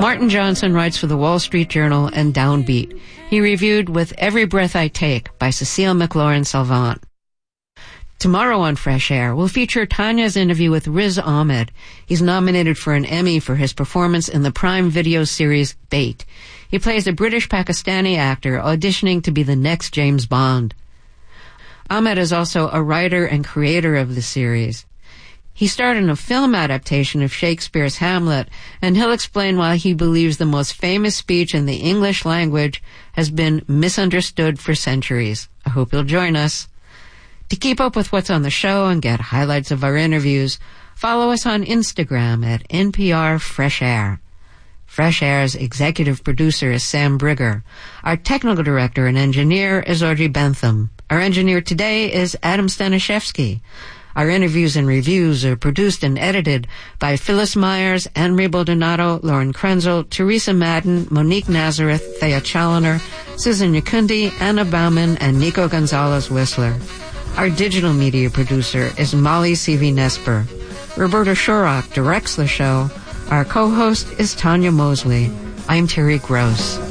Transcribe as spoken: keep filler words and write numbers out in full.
Martin Johnson writes for the Wall Street Journal and Downbeat. He reviewed With Every Breath I Take by Cecile McLaurin-Salvant. Tomorrow on Fresh Air, we'll feature Tanya's interview with Riz Ahmed. He's nominated for an Emmy for his performance in the Prime Video series Bait. He plays a British-Pakistani actor auditioning to be the next James Bond. Ahmed is also a writer and creator of the series. He starred in a film adaptation of Shakespeare's Hamlet, and he'll explain why he believes the most famous speech in the English language has been misunderstood for centuries. I hope you'll join us. To keep up with what's on the show and get highlights of our interviews, follow us on Instagram at N P R Fresh Air. Fresh Air's executive producer is Sam Brigger. Our technical director and engineer is Audrey Bentham. Our engineer today is Adam Staniszewski. Our interviews and reviews are produced and edited by Phyllis Myers, Anne-Marie Baldonado, Lauren Krenzel, Teresa Madden, Monique Nazareth, Thea Challoner, Susan Yakundi, Anna Bauman, and Nico Gonzalez-Whistler. Our digital media producer is Molly C V Nesper. Roberta Shorrock directs the show. Our co-host is Tanya Mosley. I'm Terry Gross.